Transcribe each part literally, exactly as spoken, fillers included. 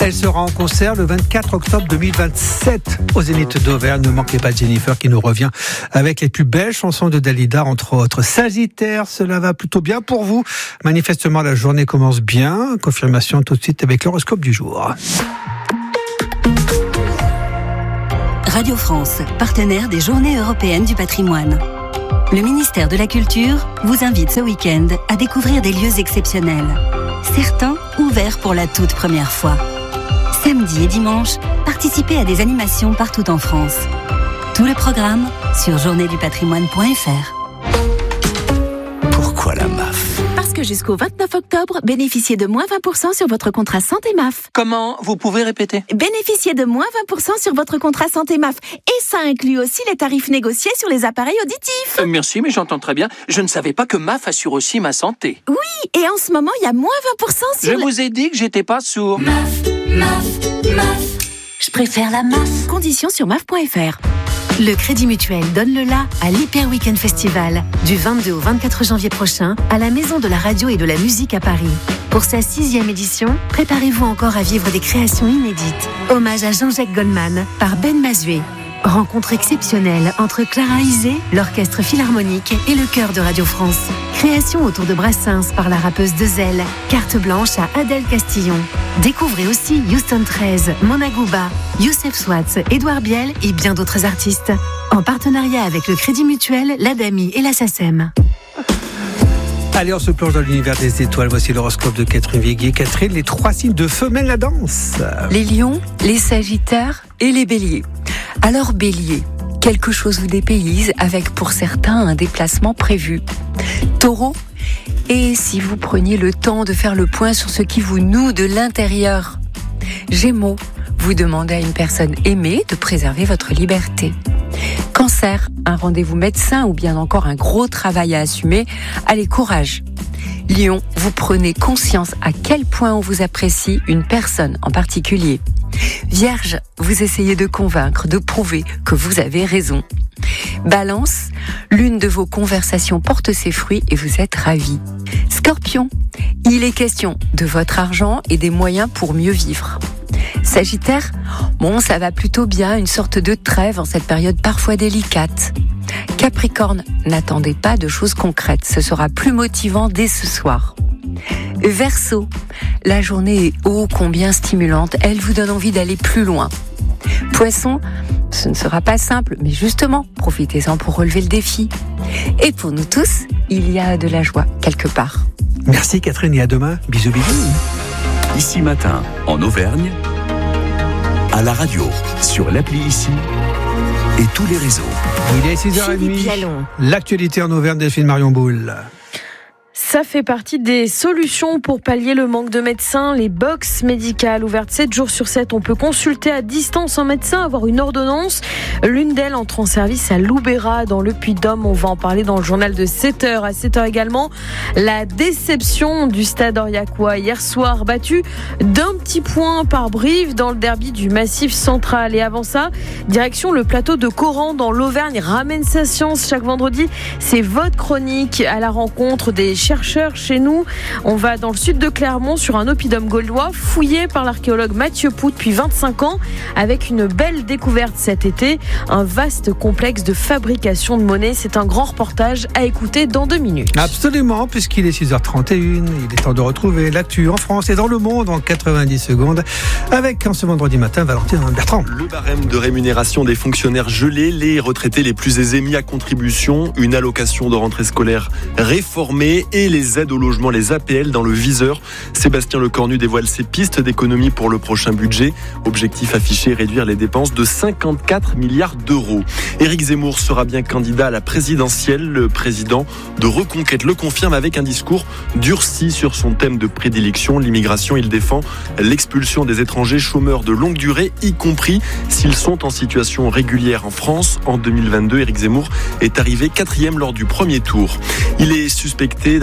Elle sera en concert le vingt-quatre octobre deux mille vingt-sept au Zénith d'Auvergne. Ne manquez pas Jennifer qui nous revient avec les plus belles chansons de Dalida, entre autres. Sagittaire, cela va plutôt bien pour vous. Manifestement, la journée commence bien. Confirmation tout de suite avec l'horoscope du jour. Radio France, partenaire des Journées européennes du patrimoine. Le ministère de la Culture vous invite ce week-end à découvrir des lieux exceptionnels. Certains ouverts pour la toute première fois. Samedi et dimanche, participez à des animations partout en France. Tous les programmes sur journée du patrimoine point f r. Pourquoi la M A F ? Parce que jusqu'au vingt-neuf octobre, bénéficiez de moins vingt pour cent sur votre contrat santé M A F. Comment ? Vous pouvez répéter ? Bénéficiez de moins vingt pour cent sur votre contrat santé M A F. Et ça inclut aussi les tarifs négociés sur les appareils auditifs. Euh, merci, mais j'entends très bien. Je ne savais pas que M A F assure aussi ma santé. Oui, et en ce moment, il y a moins vingt pour cent sur... Je le... vous ai dit que j'étais pas sourd. M A F, M A F, M A F. Je préfère la M A F. Conditions sur M A F point f r. Le Crédit Mutuel donne le la à l'Hyper Weekend Festival du vingt-deux au vingt-quatre janvier prochain à la Maison de la Radio et de la Musique à Paris. Pour sa sixième édition, préparez-vous encore à vivre des créations inédites. Hommage à Jean-Jacques Goldman par Ben Mazué. Rencontre exceptionnelle entre Clara Isé, l'Orchestre Philharmonique et le Chœur de Radio France. Création autour de Brassens par la rappeuse Dezel. Carte blanche à Adèle Castillon. Découvrez aussi Houston treize, Mona Gouba, Youssef Swatz, Édouard Biel et bien d'autres artistes. En partenariat avec le Crédit Mutuel, l'Adami et la SACEM. Allez, on se plonge dans l'univers des étoiles. Voici l'horoscope de Catherine Viguier. Catherine, les trois signes de feu mènent la danse. Les lions, les sagittaires et les béliers. Alors bélier, quelque chose vous dépayse avec pour certains un déplacement prévu. Taureau, et si vous preniez le temps de faire le point sur ce qui vous noue de l'intérieur. Gémeaux, vous demandez à une personne aimée de préserver votre liberté. Cancer, un rendez-vous médecin ou bien encore un gros travail à assumer, allez courage. Lion, vous prenez conscience à quel point on vous apprécie une personne en particulier. Vierge, vous essayez de convaincre, de prouver que vous avez raison. Balance, l'une de vos conversations porte ses fruits et vous êtes ravi. Scorpion, il est question de votre argent et des moyens pour mieux vivre. Sagittaire, bon, ça va plutôt bien, une sorte de trêve en cette période parfois délicate. Capricorne, n'attendez pas de choses concrètes, ce sera plus motivant dès ce soir. Verseau, la journée est ô combien stimulante, elle vous donne envie d'aller plus loin. Poisson, ce ne sera pas simple, mais justement, profitez-en pour relever le défi. Et pour nous tous, il y a de la joie quelque part. Merci Catherine et à demain. Bisous bisous. Ici Matin, en Auvergne, à la radio, sur l'appli Ici et tous les réseaux. Il est six heures trente. L'actualité en Auvergne, Delphine Marion Boule. Ça fait partie des solutions pour pallier le manque de médecins. Les box médicales ouvertes sept jours sur sept. On peut consulter à distance un médecin, avoir une ordonnance. L'une d'elles entre en service à Loubera, dans le Puy-de-Dôme. On va en parler dans le journal de sept heures. À sept heures également, la déception du Stade Aurillacois hier soir, battu d'un petit point par Brive dans le derby du Massif Central. Et avant ça, direction le plateau de Coran dans l'Auvergne. Ramène sa science chaque vendredi. C'est votre chronique à la rencontre des chercheurs chez nous. On va dans le sud de Clermont sur un oppidum gaulois fouillé par l'archéologue Mathieu Pou depuis vingt-cinq ans, avec une belle découverte cet été, un vaste complexe de fabrication de monnaie. C'est un grand reportage à écouter dans deux minutes. Absolument, puisqu'il est six heures trente et une, il est temps de retrouver l'actu en France et dans le monde en quatre-vingt-dix secondes avec, en ce vendredi matin, Valentin Bertrand. Le barème de rémunération des fonctionnaires gelé, les retraités les plus aisés mis à contribution, une allocation de rentrée scolaire réformée et les aides au logement, les A P L dans le viseur. Sébastien Lecornu dévoile ses pistes d'économie pour le prochain budget. Objectif affiché, réduire les dépenses de cinquante-quatre milliards d'euros. Éric Zemmour sera bien candidat à la présidentielle. Le président de Reconquête le confirme avec un discours durci sur son thème de prédilection, l'immigration. Il défend l'expulsion des étrangers chômeurs de longue durée, y compris s'ils sont en situation régulière en France. En deux mille vingt-deux, Éric Zemmour est arrivé quatrième lors du premier tour. Il est suspecté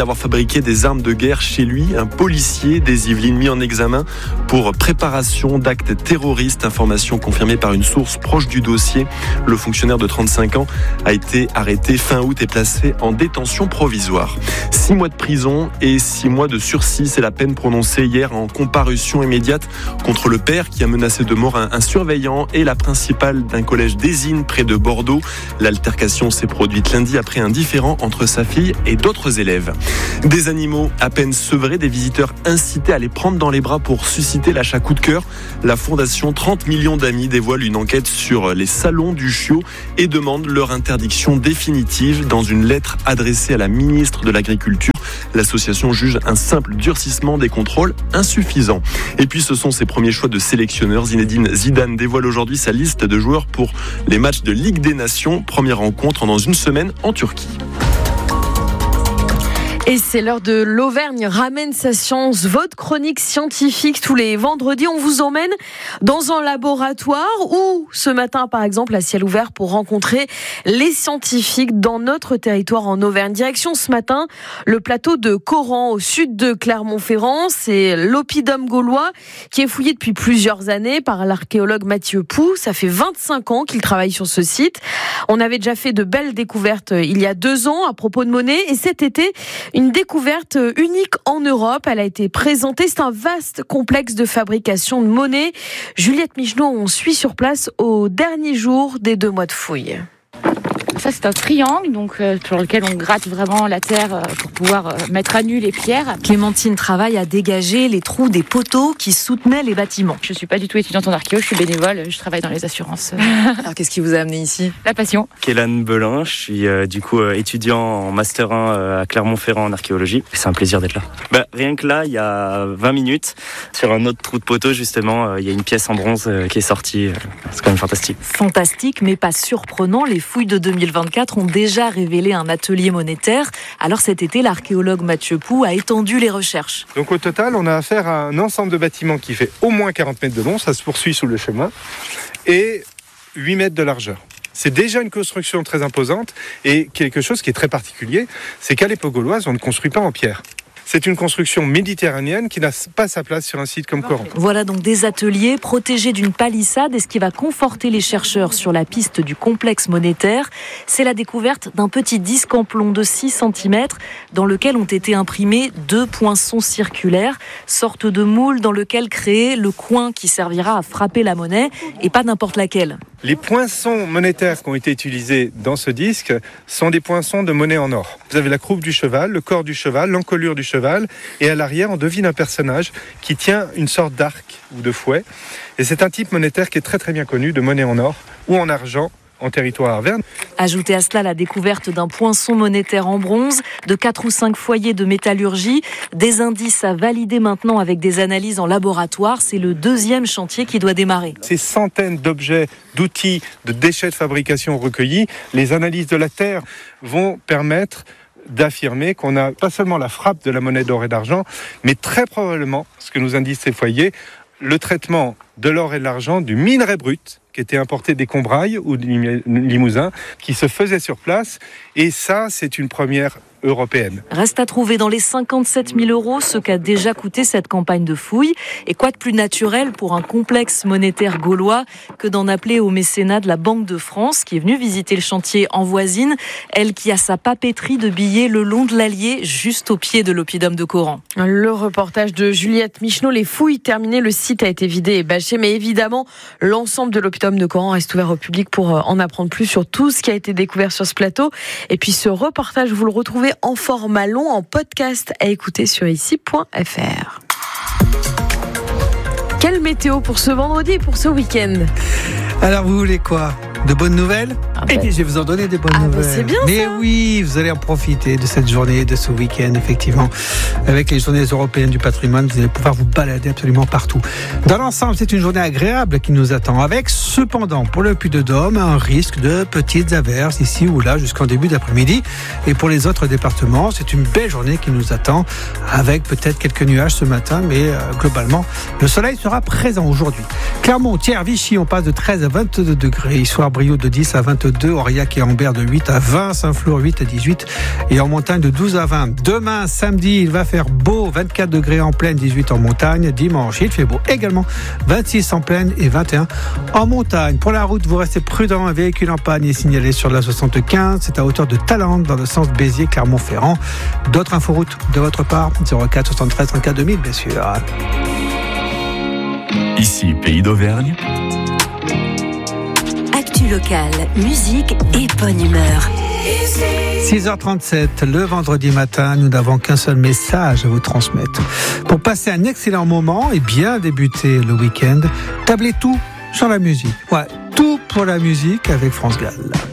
d'avoir fabriqué des armes de guerre chez lui. Un policier des Yvelines mis en examen pour préparation d'actes terroristes. Information confirmée par une source proche du dossier. Le fonctionnaire de trente-cinq ans a été arrêté fin août et placé en détention provisoire. Six mois de prison et six mois de sursis, c'est la peine prononcée hier en comparution immédiate contre le père qui a menacé de mort un, un surveillant et la principale d'un collège d'Ésine près de Bordeaux. L'altercation s'est produite lundi après un différend entre sa fille et d'autres élèves. Des animaux à peine sevrés, des visiteurs incités à les prendre dans les bras pour susciter l'achat coup de cœur. La fondation trente millions d'amis dévoile une enquête sur les salons du chiot et demande leur interdiction définitive dans une lettre adressée à la ministre de l'Agriculture. L'association juge un simple durcissement des contrôles insuffisant. Et puis ce sont ses premiers choix de sélectionneur. Zinedine Zidane dévoile aujourd'hui sa liste de joueurs pour les matchs de Ligue des Nations. Première rencontre dans une semaine en Turquie. Et c'est l'heure de l'Auvergne ramène sa science, votre chronique scientifique tous les vendredis. On vous emmène dans un laboratoire ou ce matin, par exemple, à ciel ouvert pour rencontrer les scientifiques dans notre territoire en Auvergne. Direction ce matin, le plateau de Coran au sud de Clermont-Ferrand. C'est l'oppidum gaulois qui est fouillé depuis plusieurs années par l'archéologue Mathieu Pou. Ça fait vingt-cinq ans qu'il travaille sur ce site. On avait déjà fait de belles découvertes il y a deux ans à propos de monnaie et cet été, une découverte unique en Europe. Elle a été présentée. C'est un vaste complexe de fabrication de monnaie. Juliette Micheneau, on suit sur place au dernier jour des deux mois de fouilles. Ça, c'est un triangle donc, euh, sur lequel on gratte vraiment la terre euh, pour pouvoir euh, mettre à nu les pierres. Clémentine travaille à dégager les trous des poteaux qui soutenaient les bâtiments. Je ne suis pas du tout étudiante en archéo, je suis bénévole, je travaille dans les assurances. Alors, qu'est-ce qui vous a amené ici ? La passion. Kélan Belin, je suis euh, du coup euh, étudiant en Master un euh, à Clermont-Ferrand en archéologie. C'est un plaisir d'être là. Bah, rien que là, il y a vingt minutes, sur un autre trou de poteau, justement, euh, il y a une pièce en bronze euh, qui est sortie. Euh, c'est quand même fantastique. Fantastique, mais pas surprenant. Les fouilles de deux mille vingt-quatre ont déjà révélé un atelier monétaire. Alors cet été, l'archéologue Mathieu Pou a étendu les recherches. Donc au total, on a affaire à un ensemble de bâtiments qui fait au moins quarante mètres de long, ça se poursuit sous le chemin, et huit mètres de largeur. C'est déjà une construction très imposante et quelque chose qui est très particulier, c'est qu'à l'époque gauloise, on ne construit pas en pierre. C'est une construction méditerranéenne qui n'a pas sa place sur un site comme Coran. Voilà donc des ateliers protégés d'une palissade et ce qui va conforter les chercheurs sur la piste du complexe monétaire, c'est la découverte d'un petit disque en plomb de six centimètres dans lequel ont été imprimés deux poinçons circulaires, sorte de moule dans lequel créer le coin qui servira à frapper la monnaie et pas n'importe laquelle. Les poinçons monétaires qui ont été utilisés dans ce disque sont des poinçons de monnaie en or. Vous avez la croupe du cheval, le corps du cheval, l'encolure du cheval, et à l'arrière, on devine un personnage qui tient une sorte d'arc ou de fouet. Et c'est un type monétaire qui est très très bien connu, de monnaie en or ou en argent en territoire arverne. Ajoutez à cela la découverte d'un poinçon monétaire en bronze, de quatre ou cinq foyers de métallurgie, des indices à valider maintenant avec des analyses en laboratoire. C'est le deuxième chantier qui doit démarrer. Ces centaines d'objets, d'outils, de déchets de fabrication recueillis, les analyses de la terre vont permettre d'affirmer qu'on a pas seulement la frappe de la monnaie d'or et d'argent, mais très probablement, ce que nous indiquent ces foyers, le traitement de l'or et de l'argent du minerai brut qui était importé des Combrailles ou du Limousin, qui se faisait sur place. Et ça, c'est une première européenne. Reste à trouver dans les cinquante-sept mille euros ce qu'a déjà coûté cette campagne de fouilles. Et quoi de plus naturel pour un complexe monétaire gaulois que d'en appeler au mécénat de la Banque de France, qui est venue visiter le chantier en voisine, elle qui a sa papeterie de billets le long de l'Allier, juste au pied de l'oppidum de Coran. Le reportage de Juliette Micheneau, les fouilles terminées, le site a été vidé et bâché, mais évidemment, l'ensemble de l'oppidum de Coran reste ouvert au public pour en apprendre plus sur tout ce qui a été découvert sur ce plateau. Et puis ce reportage, vous le retrouvez en format long, en podcast à écouter sur ici point f r. Quelle météo pour ce vendredi et pour ce week-end ? Alors vous voulez quoi ? De bonnes nouvelles ? ah Eh bien, je vais vous en donner des bonnes ah nouvelles. C'est bien, mais ça. oui, vous allez en profiter de cette journée, de ce week-end, effectivement. Avec les journées européennes du patrimoine, vous allez pouvoir vous balader absolument partout. Dans l'ensemble, c'est une journée agréable qui nous attend. Avec, cependant, pour le Puy-de-Dôme, un risque de petites averses ici ou là jusqu'en début d'après-midi. Et pour les autres départements, c'est une belle journée qui nous attend. Avec peut-être quelques nuages ce matin, mais euh, globalement, le soleil sera présent aujourd'hui. Clermont, Thiers, Vichy, on passe de treize à vingt-deux degrés. Histoire Saint-Pierre-Brioude de dix à vingt-deux, Aurillac et Ambert de huit à vingt, Saint-Flour huit à dix-huit et en montagne de douze à vingt. Demain, samedi, il va faire beau, vingt-quatre degrés en plaine, dix-huit en montagne. Dimanche, il fait beau également, vingt-six en plaine et vingt et un en montagne. Pour la route, vous restez prudent, un véhicule en panne est signalé sur la soixante-quinze, c'est à hauteur de Talente dans le sens Béziers-Clermont-Ferrand. D'autres inforoutes de votre part, zéro quatre soixante-treize trente-quatre deux mille, bien sûr. Ici, Pays d'Auvergne. Actu locale, musique et bonne humeur. six heures trente-sept, le vendredi matin, nous n'avons qu'un seul message à vous transmettre. Pour passer un excellent moment et bien débuter le week-end, tablez tout sur la musique. Ouais, tout pour la musique avec France Gall.